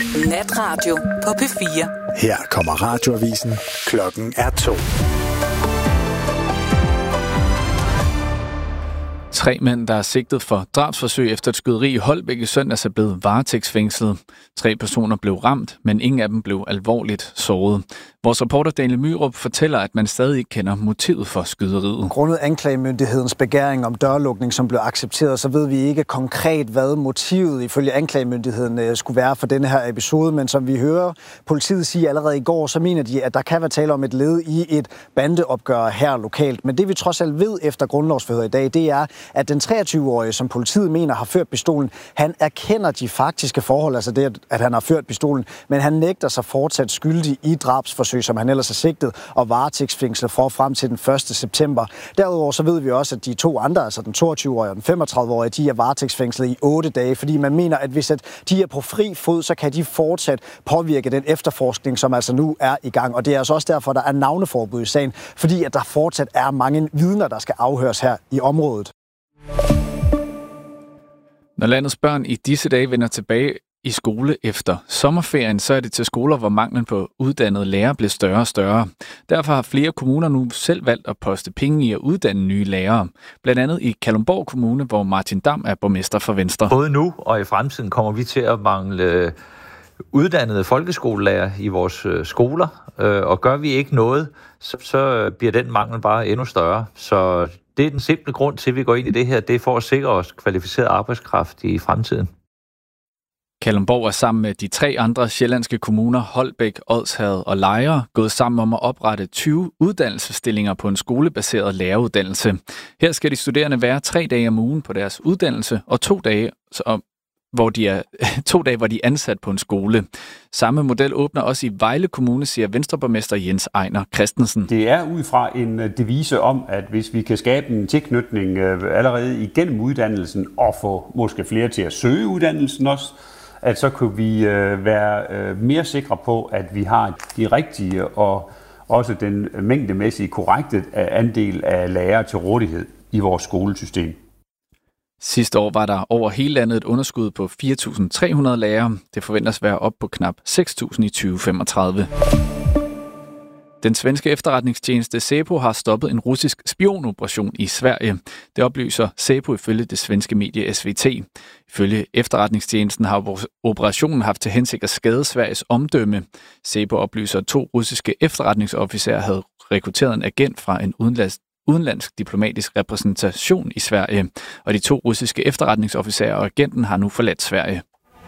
Natradio på P4. Her kommer radioavisen. Klokken er 2. 3 mænd, der er sigtet for drabsforsøg efter et skyderi i Holbæk i søndags, er blevet varetægtsfængslet. 3 personer blev ramt, men ingen af dem blev alvorligt såret. Vores reporter Daniel Myrup fortæller, at man stadig ikke kender motivet for skyderiet. Grundet anklagemyndighedens begæring om dørlukning, som blev accepteret, så ved vi ikke konkret, hvad motivet ifølge anklagemyndigheden skulle være for denne her episode. Men som vi hører politiet sige allerede i går, så mener de, at der kan være tale om et led i et bandeopgør her lokalt. Men det vi trods alt ved efter grundlovsforhøret i dag, det er, at den 23-årige, som politiet mener har ført pistolen, han erkender de faktiske forhold, altså det, at han har ført pistolen, men han nægter sig fortsat skyldig i drabsforsøg, som han ellers er sigtet og varetægtsfængslet for frem til den 1. september. Derudover så ved vi også, at de 2 andre, altså den 22-årige og den 35-årige, de er varetægtsfængslet i 8 dage, fordi man mener, at hvis de er på fri fod, så kan de fortsat påvirke den efterforskning, som altså nu er i gang. Og det er altså også derfor, der er navneforbud i sagen, fordi at der fortsat er mange vidner, der skal afhøres her i området. Når landets børn i disse dage vender tilbage i skole efter sommerferien, så er det til skoler, hvor manglen på uddannede lærere bliver større og større. Derfor har flere kommuner nu selv valgt at poste penge i at uddanne nye lærere. Blandt andet i Kalundborg Kommune, hvor Martin Dam er borgmester for Venstre. Både nu og i fremtiden kommer vi til at mangle uddannede folkeskolelærer i vores skoler, og gør vi ikke noget, så bliver den mangel bare endnu større. Så det er den simple grund til, at vi går ind i det her, det er for at sikre os kvalificeret arbejdskraft i fremtiden. Kalundborg er sammen med de 3 andre sjællandske kommuner, Holbæk, Odsherred og Lejre, gået sammen om at oprette 20 uddannelsesstillinger på en skolebaseret læreruddannelse. Her skal de studerende være 3 dage om ugen på deres uddannelse, og 2 dage, hvor de er ansat på en skole. Samme model åbner også i Vejle Kommune, siger Venstreborgmester Jens Ejner Christensen. Det er ud fra en devise om, at hvis vi kan skabe en tilknytning allerede igennem uddannelsen og få måske flere til at søge uddannelsen også, at så kunne vi være mere sikre på, at vi har de rigtige og også den mængdemæssige korrekte andel af lærere til rådighed i vores skolesystem. Sidste år var der over hele landet et underskud på 4.300 lærere. Det forventes at være op på knap 6.000 i 2035. Den svenske efterretningstjeneste SÄPO har stoppet en russisk spionoperation i Sverige. Det oplyser SÄPO ifølge det svenske medie SVT. Ifølge efterretningstjenesten har operationen haft til hensigt at skade Sveriges omdømme. SÄPO oplyser, at 2 russiske efterretningsofficerer havde rekrutteret en agent fra en udenlandsk diplomatisk repræsentation i Sverige, og de 2 russiske efterretningsofficerer og agenten har nu forladt Sverige.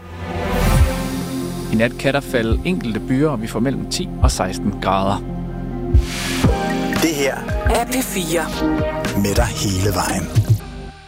I nat kan der falde enkelte byer, og vi får mellem 10 og 16 grader. Det her er P4. med dig hele vejen.